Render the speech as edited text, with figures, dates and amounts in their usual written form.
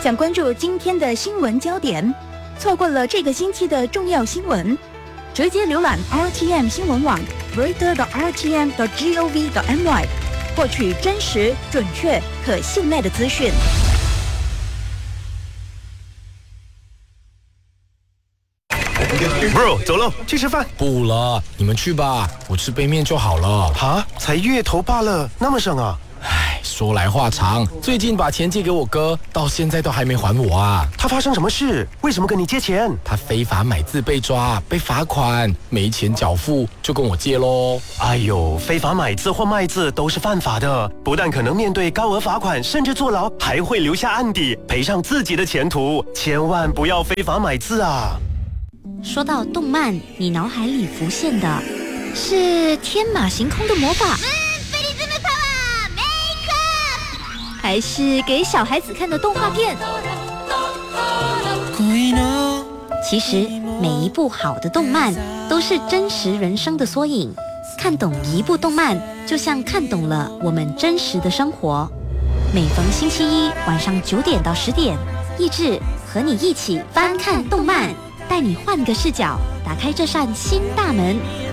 想关注今天的新闻焦点，错过了这个星期的重要新闻，直接浏览 RTM 新闻网 reader.rtm.gov.my， 获取真实、准确、可信赖的资讯。 Bro， 走喽，去吃饭。 不了，你们去吧，我吃杯面就好了。 哈，才月头罢了，那么省啊？ 唉，说来话长，最近把钱借给我哥，到现在都还没还我啊。 他发生什么事？为什么跟你借钱？ 他非法买字被抓，被罚款，没钱缴付，就跟我借咯。 哎呦，非法买字或卖字都是犯法的，不但可能面对高额罚款，甚至坐牢，还会留下案底，赔上自己的前途。千万不要非法买字啊！ 说到动漫，你脑海里浮现的是天马行空的魔法，还是给小孩子看的动画片？其实每一部好的动漫都是真实人生的缩影，看懂一部动漫就像看懂了我们真实的生活。每逢星期一晚上9点到10点，益智和你一起翻看动漫，带你换个视角，打开这扇新大门。